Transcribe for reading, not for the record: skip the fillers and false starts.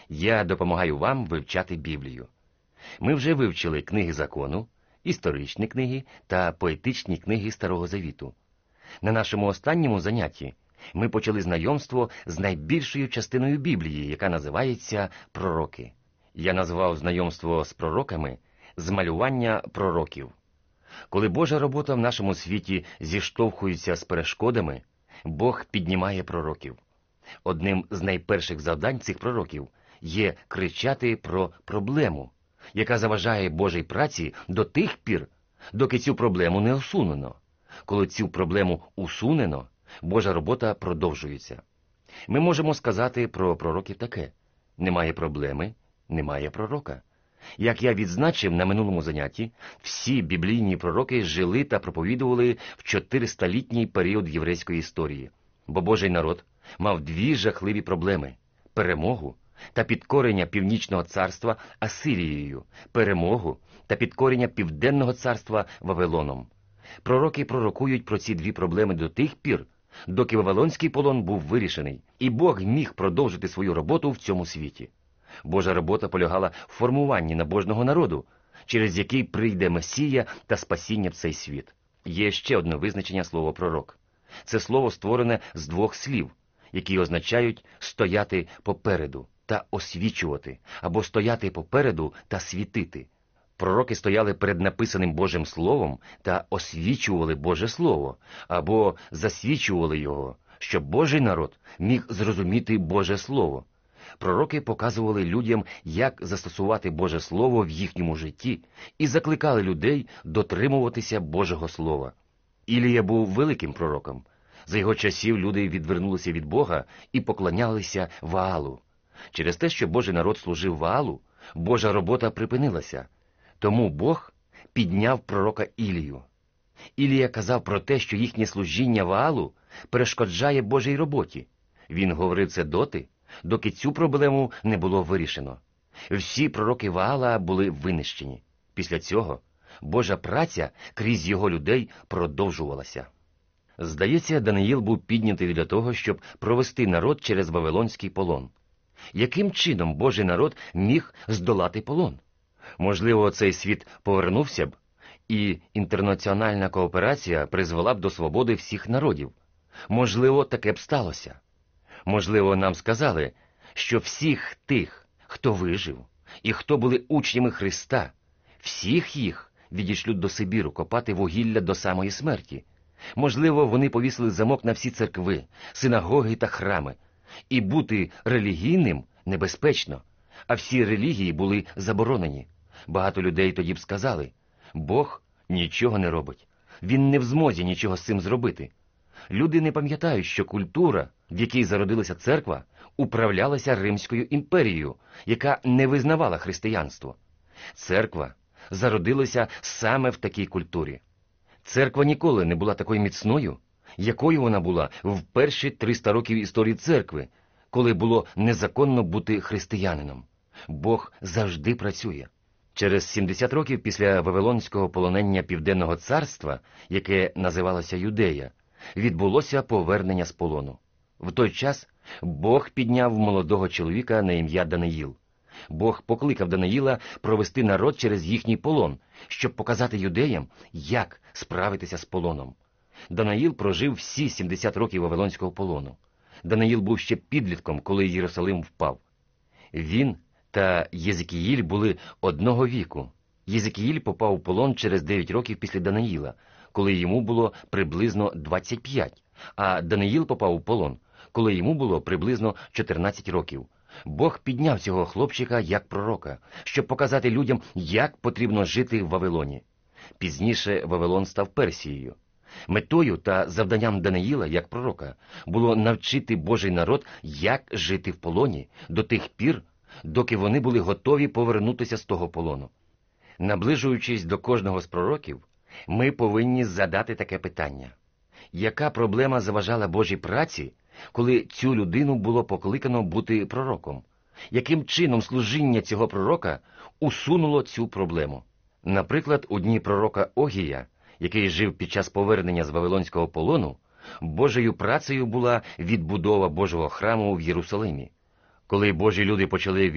Я допомагаю вам вивчати Біблію. Ми вже вивчили книги закону, історичні книги та поетичні книги Старого Завіту. На нашому останньому занятті ми почали знайомство з найбільшою частиною Біблії, яка називається «Пророки». Я назвав знайомство з пророками «Змалювання пророків». Коли Божа робота в нашому світі зіштовхується з перешкодами, Бог піднімає пророків. Одним з найперших завдань цих пророків є кричати про проблему, яка заважає Божій праці до тих пір, доки цю проблему не усунено. Коли цю проблему усунено, Божа робота продовжується. Ми можемо сказати про пророків таке: немає проблеми, немає пророка. Як я відзначив на минулому занятті, всі біблійні пророки жили та проповідували в 400-літній період єврейської історії, бо Божий народ мав дві жахливі проблеми – перемогу та підкорення Північного царства Асирією, перемогу та підкорення Південного царства Вавилоном. Пророки пророкують про ці дві проблеми до тих пір, доки Вавилонський полон був вирішений, і Бог міг продовжити свою роботу в цьому світі. Божа робота полягала в формуванні набожного народу, через який прийде Месія та спасіння в цей світ. Є ще одне визначення слова «пророк». Це слово створене з двох слів, які означають «стояти попереду» та «освічувати», або «стояти попереду» та «світити». Пророки стояли перед написаним Божим Словом та освічували Боже Слово, або засвідчували його, щоб Божий народ міг зрозуміти Боже Слово. Пророки показували людям, як застосувати Боже Слово в їхньому житті, і закликали людей дотримуватися Божого Слова. Ілія був великим пророком. За його часів люди відвернулися від Бога і поклонялися Ваалу. Через те, що Божий народ служив Ваалу, Божа робота припинилася. Тому Бог підняв пророка Ілію. Ілія казав про те, що їхнє служіння Ваалу перешкоджає Божій роботі. Він говорив це доти, доки цю проблему не було вирішено. Всі пророки Ваала були винищені. Після цього Божа праця крізь його людей продовжувалася. Здається, Даниїл був піднятий для того, щоб провести народ через Вавилонський полон. Яким чином Божий народ міг здолати полон? Можливо, цей світ повернувся б, і інтернаціональна кооперація призвела б до свободи всіх народів. Можливо, таке б сталося. Можливо, нам сказали, що всіх тих, хто вижив, і хто були учнями Христа, всіх їх відішлють до Сибіру копати вугілля до самої смерті. Можливо, вони повісили замок на всі церкви, синагоги та храми. І бути релігійним небезпечно, а всі релігії були заборонені. Багато людей тоді б сказали: Бог нічого не робить, Він не в змозі нічого з цим зробити. Люди не пам'ятають, що культура, в якій зародилася церква, управлялася Римською імперією, яка не визнавала християнство. Церква зародилася саме в такій культурі. Церква ніколи не була такою міцною, якою вона була в перші 300 років історії церкви, коли було незаконно бути християнином. Бог завжди працює. Через 70 років після Вавилонського полонення Південного царства, яке називалося Юдея, відбулося повернення з полону. В той час Бог підняв молодого чоловіка на ім'я Даниїл. Бог покликав Даниїла провести народ через їхній полон, щоб показати юдеям, як справитися з полоном. Даниїл прожив всі 70 років Вавилонського полону. Даниїл був ще підлітком, коли Єрусалим впав. Він та Єзекіїль були одного віку. Єзекіїль попав у полон через 9 років після Даниїла, коли йому було приблизно 25, а Даниїл попав у полон, коли йому було приблизно 14 років. Бог підняв цього хлопчика як пророка, щоб показати людям, як потрібно жити в Вавилоні. Пізніше Вавилон став Персією. Метою та завданням Даниїла, як пророка, було навчити Божий народ, як жити в полоні до тих пір, доки вони були готові повернутися з того полону. Наближуючись до кожного з пророків, ми повинні задати таке питання: яка проблема заважала Божій праці, коли цю людину було покликано бути пророком? Яким чином служіння цього пророка усунуло цю проблему? Наприклад, у дні пророка Огія, який жив під час повернення з Вавилонського полону, Божою працею була відбудова Божого храму в Єрусалимі. Коли Божі люди почали